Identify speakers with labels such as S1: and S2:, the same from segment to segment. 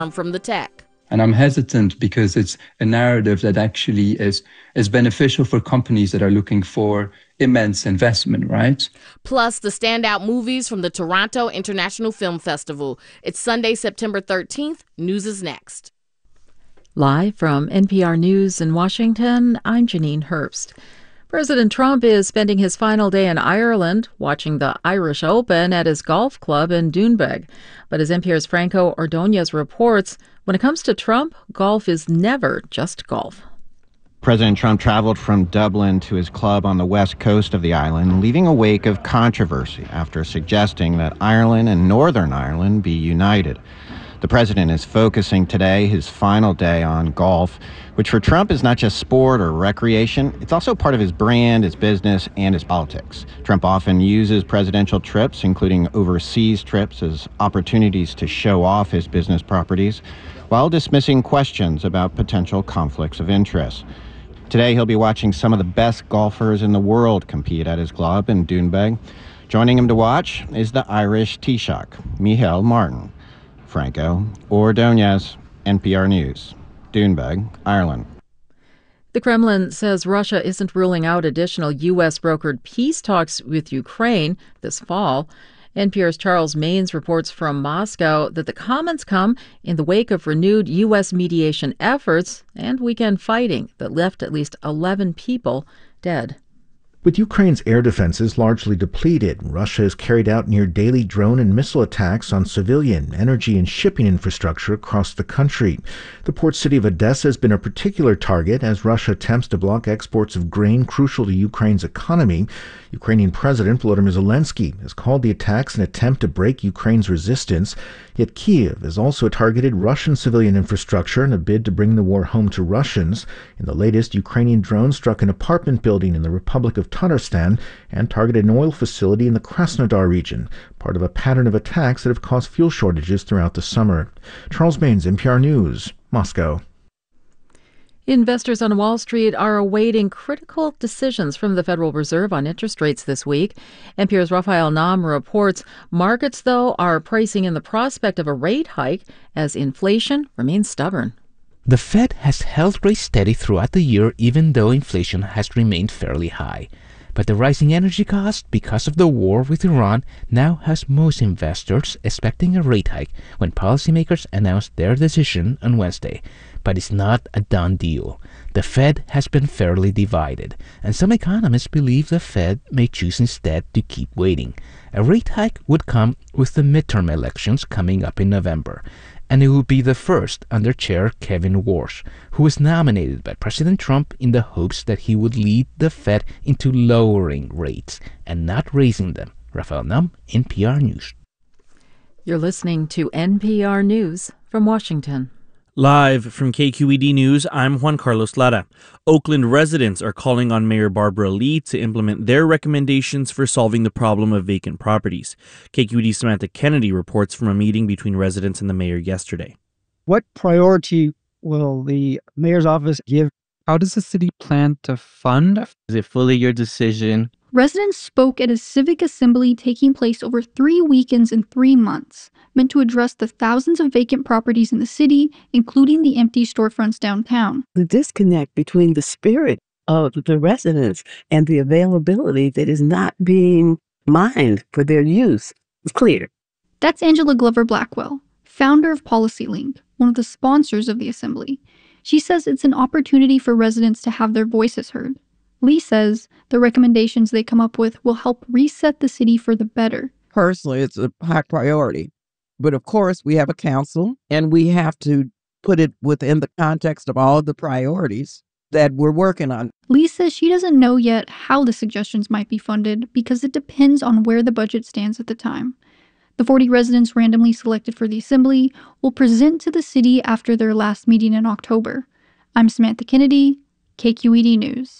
S1: from the tech.
S2: And I'm hesitant because it's a narrative that actually is beneficial for companies that are looking for immense investment, right?
S1: Plus, the standout movies from the Toronto International Film Festival. It's Sunday, September 13th. News is next.
S3: Live from NPR News in Washington, I'm Janine Herbst. President Trump is spending his final day in Ireland watching the Irish Open at his golf club in Doonbeg. But as NPR's Franco Ordonez reports, when it comes to Trump, golf is never just golf.
S4: President Trump traveled from Dublin to his club on the west coast of the island, leaving a wake of controversy after suggesting that Ireland and Northern Ireland be united. The president is focusing today, his final day, on golf, which for Trump is not just sport or recreation. It's also part of his brand, his business, and his politics. Trump often uses presidential trips, including overseas trips, as opportunities to show off his business properties, while dismissing questions about potential conflicts of interest. Today, he'll be watching some of the best golfers in the world compete at his club in Doonbeg. Joining him to watch is the Irish Taoiseach, Micheál Martin. Franco Ordonez, NPR News, Doonbeg, Ireland.
S3: The Kremlin says Russia isn't ruling out additional U.S.-brokered peace talks with Ukraine this fall. NPR's Charles Maynes reports from Moscow that the comments come in the wake of renewed U.S. mediation efforts and weekend fighting that left at least 11 people dead.
S5: With Ukraine's air defenses largely depleted, Russia has carried out near-daily drone and missile attacks on civilian, energy, and shipping infrastructure across the country. The port city of Odessa has been a particular target as Russia attempts to block exports of grain crucial to Ukraine's economy. Ukrainian President Volodymyr Zelensky has called the attacks an attempt to break Ukraine's resistance. Yet Kyiv has also targeted Russian civilian infrastructure in a bid to bring the war home to Russians. In the latest, Ukrainian drones struck an apartment building in the Republic of Tatarstan and targeted an oil facility in the Krasnodar region, part of a pattern of attacks that have caused fuel shortages throughout the summer. Charles Maynes, NPR News, Moscow.
S3: Investors on Wall Street are awaiting critical decisions from the Federal Reserve on interest rates this week. NPR's Raphael Nahm reports markets, though, are pricing in the prospect of a rate hike as inflation remains stubborn.
S6: The Fed has held rates steady throughout the year, even though inflation has remained fairly high. But the rising energy cost because of the war with Iran now has most investors expecting a rate hike when policymakers announce their decision on Wednesday. But it's not a done deal. The Fed has been fairly divided, and some economists believe the Fed may choose instead to keep waiting. A rate hike would come with the midterm elections coming up in November, and it would be the first under Chair Kevin Warsh, who was nominated by President Trump in the hopes that he would lead the Fed into lowering rates and not raising them. Raphael Nahm, NPR News.
S3: You're listening to NPR News from Washington.
S7: Live from KQED News, I'm Juan Carlos Lara. Oakland residents are calling on Mayor Barbara Lee to implement their recommendations for solving the problem of vacant properties. KQED's Samantha Kennedy reports from a meeting between residents and the mayor yesterday.
S8: What priority will the mayor's office give?
S9: How does the city plan to fund?
S10: Is it fully your decision?
S11: Residents spoke at a civic assembly taking place over 3 weekends in 3 months, meant to address the thousands of vacant properties in the city, including the empty storefronts downtown.
S12: The disconnect between the spirit of the residents and the availability that is not being mined for their use is clear.
S11: That's Angela Glover Blackwell, founder of PolicyLink, one of the sponsors of the assembly. She says it's an opportunity for residents to have their voices heard. Lee says the recommendations they come up with will help reset the city for the better.
S13: Personally, it's a high priority. But of course, we have a council, and we have to put it within the context of all of the priorities that we're working on.
S11: Lee says she doesn't know yet how the suggestions might be funded because it depends on where the budget stands at the time. The 40 residents randomly selected for the assembly will present to the city after their last meeting in October. I'm Samantha Kennedy, KQED News.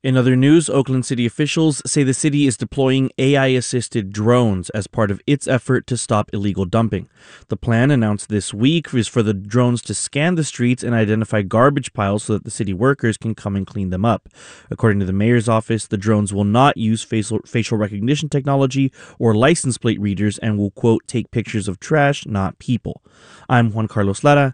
S7: In other news, Oakland City officials say the city is deploying AI-assisted drones as part of its effort to stop illegal dumping. The plan, announced this week, is for the drones to scan the streets and identify garbage piles so that the city workers can come and clean them up. According to the mayor's office, the drones will not use facial recognition technology or license plate readers and will, quote, take pictures of trash, not people. I'm Juan Carlos Lara,